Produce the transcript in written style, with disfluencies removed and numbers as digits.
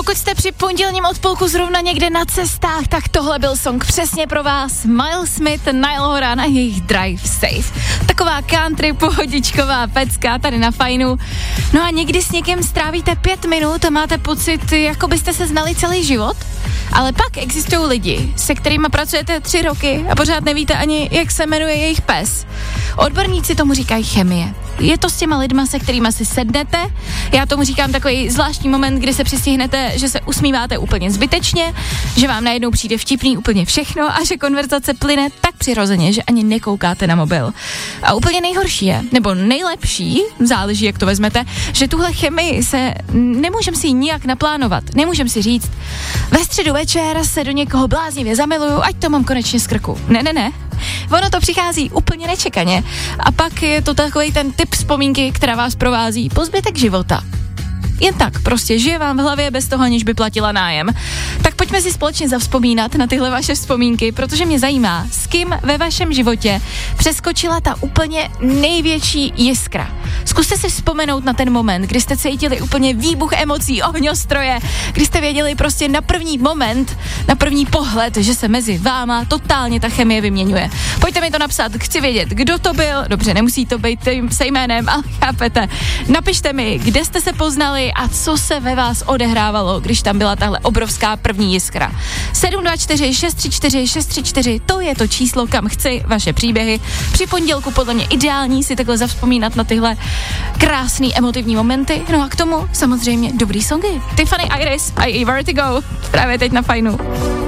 Pokud jste při pondělním odpolku zrovna někde na cestách, tak tohle byl song přesně pro vás. Miles Smith, Niall Horan a jejich Drive Safe. Taková country pohodičková pecka tady na Fajnu. No a někdy s někým strávíte 5 minut a máte pocit, jako byste se znali celý život? Ale pak existují lidi, se kterými pracujete 3 roky a pořád nevíte ani, jak se jmenuje jejich pes. Odborníci tomu říkají chemie. Je to s těma lidma, se kterými si sednete. Já tomu říkám takový zvláštní moment, kdy se přistihnete, že se usmíváte úplně zbytečně, že vám najednou přijde vtipný úplně všechno a že konverzace plyne tak přirozeně, že ani nekoukáte na mobil. A úplně nejhorší je, nebo nejlepší, záleží, jak to vezmete, že tuhle chemii nemůžem si ji nijak naplánovat. Nemůžem si říct, ve středu večer se do někoho bláznivě zamiluju, ať to mám konečně z krku. Ne. Ono to přichází úplně nečekaně. A pak je to takový ten typ vzpomínky, která vás provází po zbytek života. Jen tak, prostě žije vám v hlavě bez toho, aniž by platila nájem. Tak pojďme si společně zavzpomínat na tyhle vaše vzpomínky, protože mě zajímá, s kým ve vašem životě přeskočila ta úplně největší jiskra. Zkuste si vzpomenout na ten moment, kdy jste cítili úplně výbuch emocí, ohňostroje, kdy jste věděli prostě na první moment, na první pohled, že se mezi váma totálně ta chemie vyměňuje. Pojďte mi to napsat, chci vědět, kdo to byl, dobře, nemusí to být se jménem, ale chápete. Napište mi, kde jste se poznali a co se ve vás odehrávalo, když tam byla tahle obrovská první jiskra. 724 634 634, to je to číslo, kam chci vaše příběhy. Při pondělku podle mě ideální si takhle zavzpomínat na tyhle krásný emotivní momenty. No a k tomu samozřejmě dobrý songy. Tiffany Iris a její Vertigo právě teď na Fajnu.